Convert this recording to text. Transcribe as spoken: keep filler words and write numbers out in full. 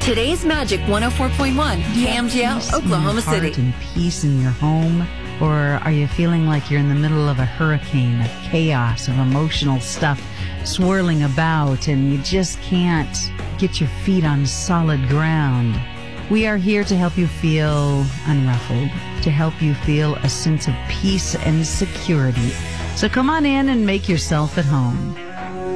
Today's Magic one oh four point one, K M G L, Oklahoma City. And peace in your home? Or are you feeling like you're in the middle of a hurricane of chaos, of emotional stuff swirling about, and you just can't get your feet on solid ground? We are here to help you feel unruffled, to help you feel a sense of peace and security. So come on in and make yourself at home.